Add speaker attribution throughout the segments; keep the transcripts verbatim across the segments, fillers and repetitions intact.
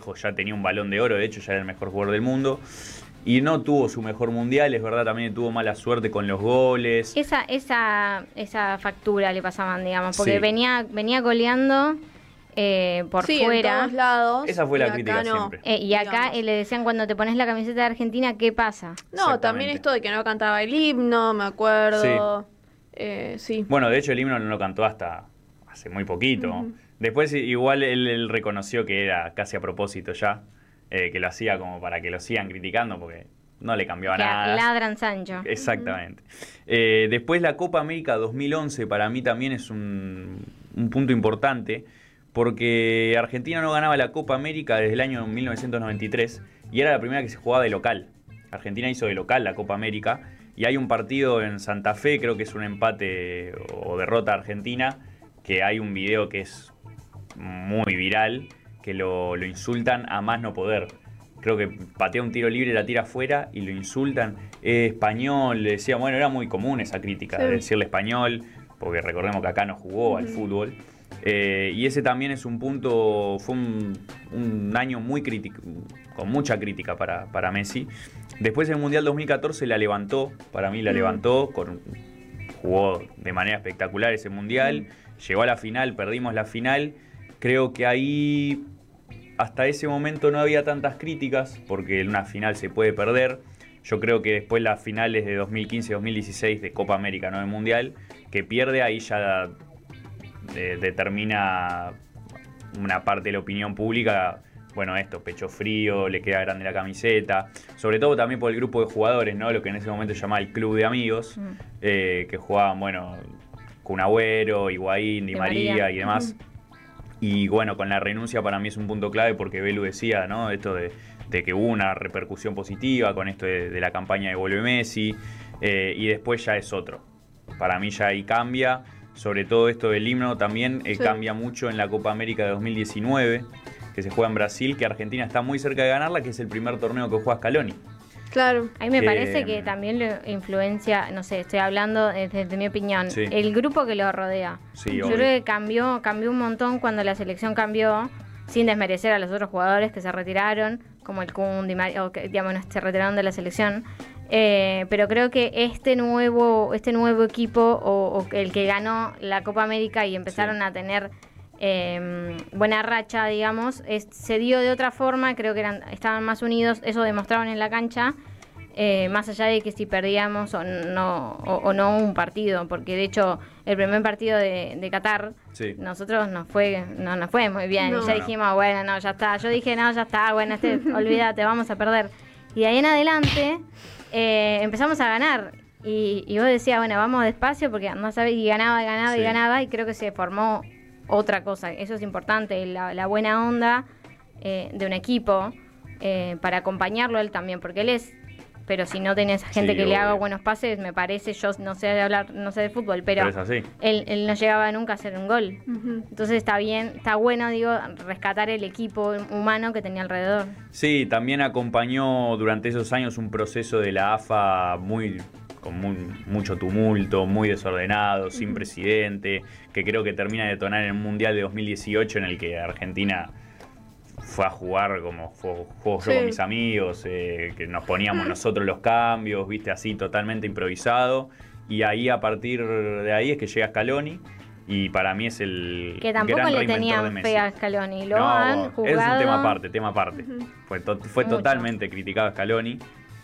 Speaker 1: lejos ya tenía un Balón de Oro, de hecho ya era el mejor jugador del mundo. Y no tuvo su mejor mundial, es verdad, también tuvo mala suerte con los goles.
Speaker 2: Esa, esa, esa factura le pasaban, digamos, porque
Speaker 1: Sí.
Speaker 2: venía, venía goleando eh, por
Speaker 3: sí,
Speaker 2: fuera.
Speaker 3: en todos lados.
Speaker 1: Esa fue
Speaker 3: y
Speaker 1: la
Speaker 3: acá
Speaker 1: crítica
Speaker 3: no.
Speaker 1: siempre.
Speaker 2: Eh, y acá
Speaker 3: Digamos.
Speaker 2: eh, le decían cuando te pones la camiseta de Argentina, ¿qué pasa?
Speaker 3: No,
Speaker 1: Exactamente.
Speaker 3: también esto de que no cantaba el himno, me acuerdo. Sí. Eh, sí.
Speaker 1: Bueno, de hecho el himno no lo cantó hasta hace muy poquito. Uh-huh. Después igual él, él reconoció que era casi a propósito ya, eh, que lo hacía como para que lo sigan criticando, porque no le cambiaba
Speaker 2: que
Speaker 1: nada.
Speaker 2: Ladran Sancho.
Speaker 1: Exactamente. Uh-huh. Eh, después la Copa América dos mil once para mí también es un, un punto importante, porque Argentina no ganaba la Copa América desde el año mil novecientos noventa y tres y era la primera que se jugaba de local. Argentina hizo de local la Copa América y hay un partido en Santa Fe, creo que es un empate o derrota argentina, que hay un video que es muy viral, que lo, lo insultan a más no poder. Creo que patea un tiro libre, la tira afuera y lo insultan. Es español, le decía, bueno, era muy común esa crítica, sí. de decirle español, porque recordemos que acá no jugó al fútbol. Eh, y ese también es un punto, fue un, un año muy crítico, con mucha crítica para, para Messi. Después el Mundial dos mil catorce la levantó, para mí la mm. levantó, con, jugó de manera espectacular ese Mundial, mm. llegó a la final, perdimos la final. Creo que ahí hasta ese momento no había tantas críticas, porque en una final se puede perder. Yo creo que después las finales de dos mil quince dos mil dieciséis de Copa América, no de Mundial, que pierde, ahí ya de, determina una parte de la opinión pública. Bueno, esto, pecho frío, le queda grande la camiseta, sobre todo también por el grupo de jugadores, ¿no? Lo que en ese momento se llamaba el club de amigos, mm. eh, que jugaban, bueno, Kun Agüero, Higuaín, Di María, María y demás. Mm. Y bueno, con la renuncia para mí es un punto clave porque Belu decía, ¿no? Esto de, de que hubo una repercusión positiva con esto de, de la campaña de Vuelve Messi, eh, y después ya es otro. Para mí ya ahí cambia, sobre todo esto del himno también eh, sí. cambia mucho en la Copa América de dos mil diecinueve, que se juega en Brasil, que Argentina está muy cerca de ganarla, que es el primer torneo que juega Scaloni.
Speaker 3: Claro.
Speaker 2: A mí me
Speaker 1: que,
Speaker 2: parece que también lo influencia, no sé, estoy hablando desde de mi opinión, sí. el grupo que lo rodea.
Speaker 1: Sí,
Speaker 2: Yo
Speaker 1: obvio.
Speaker 2: creo que cambió, cambió un montón cuando la selección cambió, sin desmerecer a los otros jugadores que se retiraron, como el Kun, Di María, o que digamos, se retiraron de la selección. Eh, pero creo que este nuevo, este nuevo equipo, o, o el que ganó la Copa América y empezaron sí. a tener Eh, buena racha, digamos, es, se dio de otra forma, creo que eran, estaban más unidos, eso demostraron en la cancha, eh, más allá de que si perdíamos o no, o, o no un partido, porque de hecho el primer partido de, de Qatar, sí. nosotros nos fue, no nos fue muy bien, no, ya no. dijimos, bueno, no, ya está, yo dije, no, ya está, bueno, este, olvídate, vamos a perder, y de ahí en adelante eh, empezamos a ganar, y, y vos decías, bueno, vamos despacio, porque no sabés, y ganaba, y ganaba, sí. y ganaba, y creo que se formó otra cosa, eso es importante, la, la buena onda eh, de un equipo eh, para acompañarlo él también, porque él es, pero si no tenés gente sí, que obvio. le haga buenos pases, me parece, yo no sé de hablar, no sé de fútbol, pero, pero él, él no llegaba nunca a hacer un gol. Uh-huh. Entonces está bien, está bueno, digo, rescatar el equipo humano que tenía alrededor.
Speaker 1: Sí, también acompañó durante esos años un proceso de la A F A muy... con muy, mucho tumulto, muy desordenado, sin uh-huh. presidente, que creo que termina de detonar en el Mundial de dos mil dieciocho, en el que Argentina fue a jugar como juego sí. yo con mis amigos, eh, que nos poníamos nosotros los cambios, viste, así totalmente improvisado, y ahí a partir de ahí es que llega Scaloni, y para mí es el
Speaker 2: que tampoco
Speaker 1: gran
Speaker 2: le tenían fe a Scaloni, lo no, han jugado.
Speaker 1: Es un tema aparte, tema aparte. Uh-huh. Fue, to- fue
Speaker 2: Mucho.
Speaker 1: totalmente criticado a Scaloni.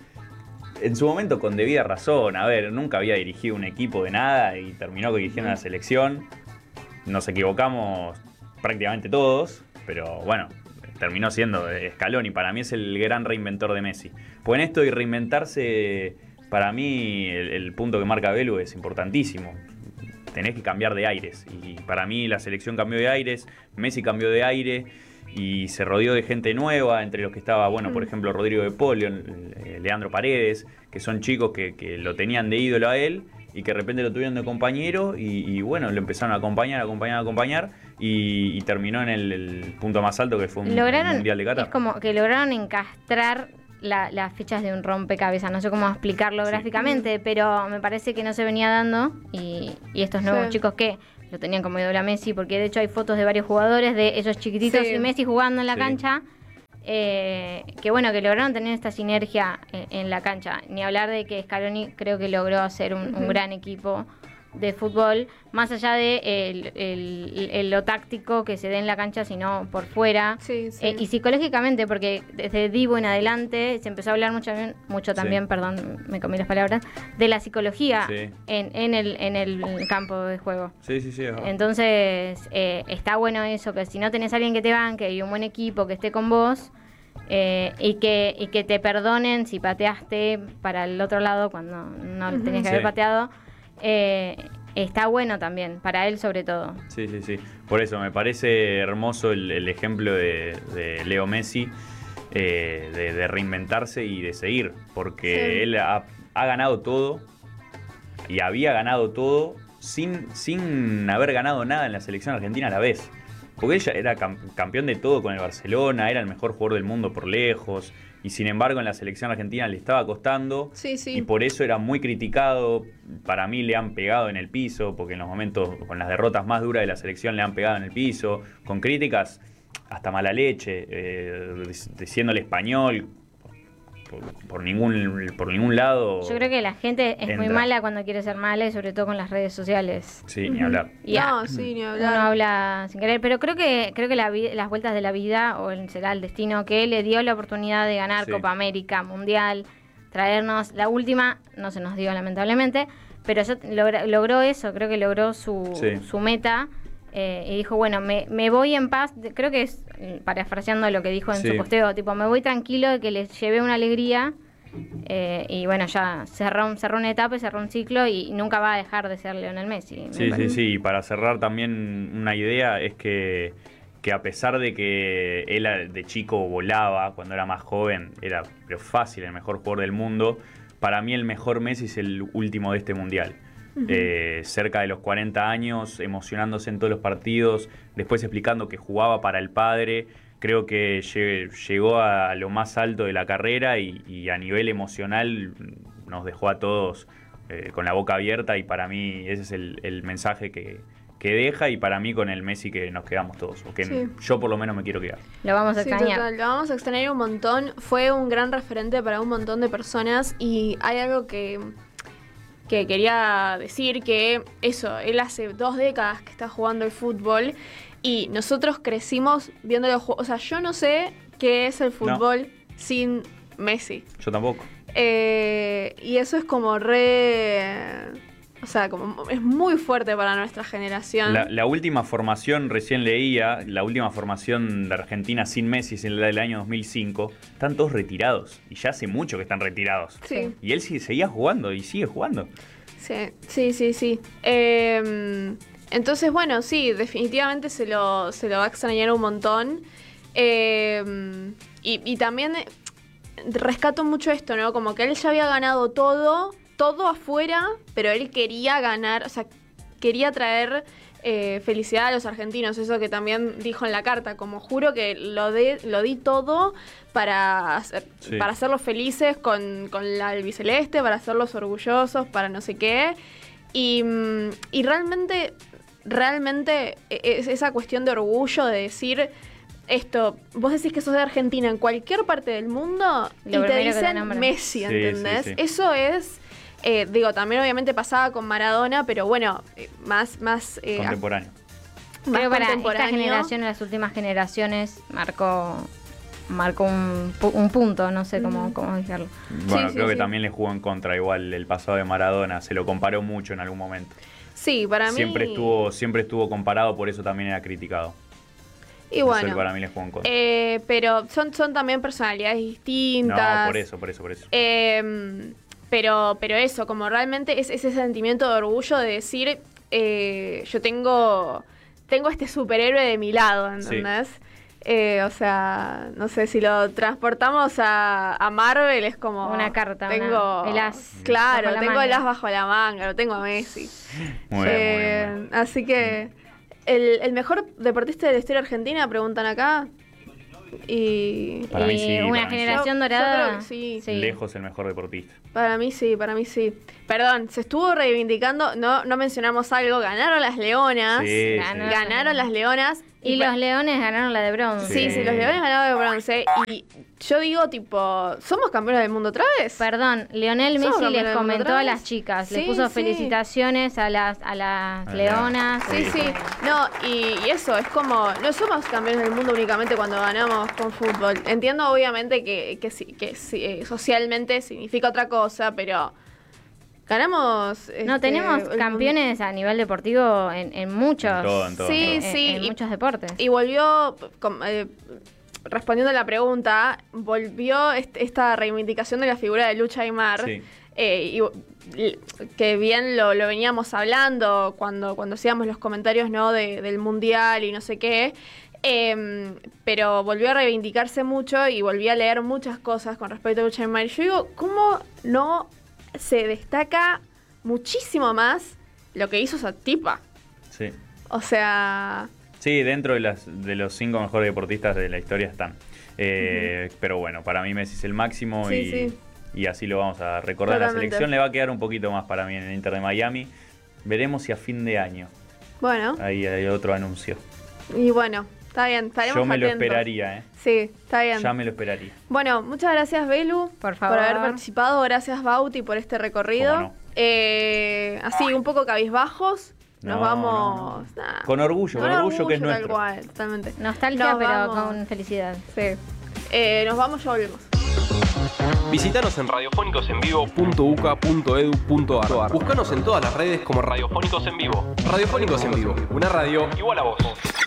Speaker 1: En su momento con debida razón, a ver, nunca había dirigido un equipo de nada y terminó dirigiendo la selección. Nos equivocamos prácticamente todos, pero bueno, terminó siendo Scaloni. Para mí es el gran reinventor de Messi. Pues en esto de reinventarse, para mí el, el punto que marca Belu es importantísimo. Tenés que cambiar de aires. Y para mí la selección cambió de aires, Messi cambió de aire. Y se rodeó de gente nueva, entre los que estaba, bueno, por ejemplo, Rodrigo de Paul, Leandro Paredes, que son chicos que, que lo tenían de ídolo a él y que de repente lo tuvieron de compañero y, y bueno, lo empezaron a acompañar, acompañar, acompañar y, y terminó en el, el punto más alto que fue un
Speaker 2: lograron,
Speaker 1: Mundial de Qatar.
Speaker 2: Es como que lograron encastrar la, las fichas de un rompecabezas, no sé cómo explicarlo sí. gráficamente, pero me parece que no se venía dando y, y estos nuevos sí. chicos que lo tenían como ídolo a Messi, porque de hecho hay fotos de varios jugadores de esos chiquititos sí. y Messi jugando en la sí. cancha, Eh, que bueno, que lograron tener esta sinergia en, en la cancha. Ni hablar de que Scaloni creo que logró hacer un, uh-huh. un gran equipo de fútbol, más allá de el, el, el, lo táctico que se dé en la cancha, sino por fuera.
Speaker 3: Sí, sí.
Speaker 2: Eh, y psicológicamente, porque desde Dibu en adelante se empezó a hablar mucho, mucho también, sí. perdón, me comí las palabras, de la psicología sí. en, en, el, en el campo de juego.
Speaker 1: Sí, sí, sí.
Speaker 2: Entonces, eh, está bueno eso, que si no tenés a alguien que te banque y un buen equipo que esté con vos, Eh, y que y que te perdonen si pateaste para el otro lado cuando no uh-huh. tenías que haber sí. pateado, eh, está bueno también, para él sobre todo.
Speaker 1: Sí, sí, sí. Por eso me parece hermoso el, el ejemplo de, de Leo Messi, eh, de, de reinventarse y de seguir, porque sí. él ha, ha ganado todo y había ganado todo sin, sin haber ganado nada en la selección argentina a la vez. Porque ella era campeón de todo con el Barcelona, era el mejor jugador del mundo por lejos, y sin embargo en la selección argentina le estaba costando,
Speaker 3: sí, sí.
Speaker 1: y por eso era muy criticado. Para mí le han pegado en el piso, porque en los momentos, con las derrotas más duras de la selección le han pegado en el piso, con críticas hasta mala leche, eh, diciéndole español, por, por, ningún, por ningún lado.
Speaker 2: Yo creo que la gente es
Speaker 1: entra.
Speaker 2: muy mala cuando quiere ser mala, y sobre todo con las redes sociales.
Speaker 1: Sí, ni hablar.
Speaker 2: Y
Speaker 3: no, sí, ni hablar.
Speaker 2: Uno habla sin querer, pero creo que creo que la vi- las vueltas de la vida, o será el destino, que le dio la oportunidad de ganar sí. Copa América, Mundial, traernos la última, no se nos dio lamentablemente, pero yo logra, logró eso, creo que logró su,
Speaker 1: sí.
Speaker 2: su meta. Eh, y dijo, bueno, me, me voy en paz, creo que es parafraseando lo que dijo en
Speaker 1: sí.
Speaker 2: su posteo, tipo, me voy tranquilo de que les llevé una alegría, eh, y bueno, ya cerró, cerró una etapa y cerró un ciclo, y nunca va a dejar de ser Lionel Messi.
Speaker 1: Sí, sí, sí, y para cerrar también una idea es que, que a pesar de que él de chico volaba, cuando era más joven, era pero fácil el mejor jugador del mundo, para mí el mejor Messi es el último de este Mundial. Uh-huh. Eh, cerca de los cuarenta años, emocionándose en todos los partidos, después explicando que jugaba para el padre. Creo que llegó a lo más alto de la carrera y, y a nivel emocional nos dejó a todos eh, con la boca abierta, y para mí ese es el, el mensaje que, que deja, y para mí con el Messi que nos quedamos todos, o que
Speaker 3: sí.
Speaker 1: yo por lo menos me quiero quedar.
Speaker 2: Lo vamos a
Speaker 3: sí,
Speaker 2: extrañar.
Speaker 3: Total, lo vamos a extrañar un montón. Fue un gran referente para un montón de personas, y hay algo que... que quería decir, que eso, él hace dos décadas que está jugando el fútbol, y nosotros crecimos viéndolo jugar. O sea, yo no sé qué es el fútbol no. sin Messi.
Speaker 1: Yo tampoco.
Speaker 3: Eh, y eso es como re... O sea, como es muy fuerte para nuestra generación.
Speaker 1: La, la última formación, recién leía, la última formación de Argentina sin Messi es la del año dos mil cinco. Están todos retirados, y ya hace mucho que están retirados.
Speaker 3: Sí.
Speaker 1: Y él sí seguía jugando, y sigue jugando.
Speaker 3: Sí, sí, sí, sí. Eh, entonces, bueno, sí, definitivamente se lo, se lo va a extrañar un montón. Eh, y, y también rescato mucho esto, ¿no? Como que él ya había ganado todo... todo afuera, pero él quería ganar, o sea, quería traer eh, felicidad a los argentinos, eso que también dijo en la carta, como juro que lo, de, lo di todo para, hacer, sí. para hacerlos felices con, con la albiceleste, para hacerlos orgullosos, para no sé qué, y, y realmente, realmente es esa cuestión de orgullo de decir... Esto, vos decís que sos de Argentina en cualquier parte del mundo lo y te dicen Messi, ¿entendés? Sí, sí, sí. Eso es... Eh, digo, también obviamente pasaba con Maradona, pero bueno, eh, más... más eh,
Speaker 1: contemporáneo.
Speaker 2: Más Creo para esta generación, las últimas generaciones, marcó marcó un, un punto, no sé cómo, mm. cómo decirlo.
Speaker 1: Bueno,
Speaker 3: sí,
Speaker 1: creo
Speaker 3: sí,
Speaker 1: que
Speaker 3: sí.
Speaker 1: también le jugó en contra igual el pasado de Maradona, se lo comparó mucho en algún momento.
Speaker 3: Sí, para
Speaker 1: siempre
Speaker 3: mí...
Speaker 1: Estuvo, siempre estuvo comparado, por eso también era criticado.
Speaker 3: Y bueno,
Speaker 1: eso para mí le jugó en contra.
Speaker 3: Eh, pero son, son también personalidades distintas.
Speaker 1: No, por eso, por eso, por eso.
Speaker 3: Eh... Pero, pero eso, como realmente es ese sentimiento de orgullo de decir, eh, yo tengo, tengo este superhéroe de mi lado, ¿entendés? Sí. Eh, o sea, no sé, si lo transportamos a, a Marvel es como...
Speaker 2: Una carta,
Speaker 3: tengo,
Speaker 2: una, el as.
Speaker 3: Claro, tengo manga. El as bajo la manga, lo tengo a Messi.
Speaker 1: Muy bien, eh, muy bien, muy bien.
Speaker 3: Así que, el, el mejor deportista de la historia argentina, preguntan acá. Y,
Speaker 1: para
Speaker 3: y
Speaker 1: mí sí,
Speaker 2: una
Speaker 1: para
Speaker 2: generación
Speaker 3: mí sí.
Speaker 2: dorada.
Speaker 3: Yo creo que sí.
Speaker 2: sí.
Speaker 1: Lejos el mejor deportista.
Speaker 3: Para mí sí, para mí sí. Perdón, se estuvo reivindicando, no, no mencionamos algo, ganaron las Leonas.
Speaker 1: Sí,
Speaker 3: ganaron, sí. ganaron las Leonas.
Speaker 2: Y, y los Leones ganaron la de bronce.
Speaker 3: Sí, sí, sí, los Leones ganaron de bronce. Y yo digo, tipo, ¿somos campeones del mundo otra vez?
Speaker 2: Perdón, Lionel Messi les comentó a las chicas, sí, les puso sí. felicitaciones a las a las a leonas.
Speaker 3: Sí, sí. sí. No, y, y eso, es como, no somos campeones del mundo únicamente cuando ganamos con fútbol. Entiendo, obviamente, que, que, que, que socialmente significa otra cosa, pero... Ganamos.
Speaker 2: No, este, tenemos campeones a nivel deportivo en, en muchos. En
Speaker 1: todo, en todo,
Speaker 3: sí,
Speaker 1: en todo.
Speaker 3: sí.
Speaker 2: En, en
Speaker 3: y,
Speaker 2: muchos deportes.
Speaker 3: Y volvió, eh, respondiendo a la pregunta, volvió este, esta reivindicación de la figura de Lucha Aymar. Sí. Eh, y, y, que bien lo, lo veníamos hablando cuando, cuando hacíamos los comentarios, ¿no? de, del mundial y no sé qué. Eh, pero volvió a reivindicarse mucho y volví a leer muchas cosas con respecto a Lucha Aymar. Y yo digo, ¿cómo no se destaca muchísimo más lo que hizo esa tipa?
Speaker 1: Sí.
Speaker 3: O sea...
Speaker 1: Sí, dentro de, las, de los cinco mejores deportistas de la historia están. Eh, uh-huh. Pero bueno, para mí Messi es el máximo sí, y, sí. y así lo vamos a recordar. Totalmente. La selección le va a quedar un poquito más para mí en el Inter de Miami. Veremos si a fin de año.
Speaker 3: Bueno.
Speaker 1: Ahí hay otro anuncio.
Speaker 3: Y bueno, está bien, estaremos
Speaker 1: Yo me
Speaker 3: atentos.
Speaker 1: lo esperaría, ¿eh?
Speaker 3: Sí, está bien.
Speaker 1: Ya me lo esperaría.
Speaker 3: Bueno, muchas gracias, Belu,
Speaker 2: por favor,
Speaker 3: por haber participado. Gracias, Bauti, por este recorrido.
Speaker 1: No?
Speaker 3: Eh, así, un poco cabizbajos. Nos
Speaker 1: no,
Speaker 3: vamos...
Speaker 1: No, no. Nah. Con orgullo, con, con orgullo, orgullo que es nuestro.
Speaker 3: Tal cual, totalmente.
Speaker 2: Nostalgia, nos pero vamos. Con felicidad.
Speaker 3: Sí. Eh, nos vamos, ya volvemos.
Speaker 4: Visítanos en radiofónicos en vivo punto u c a punto e d u punto a r. Búscanos en todas las redes como Radiofónicos en Vivo. Radiofónicos en Vivo, una radio igual a vos.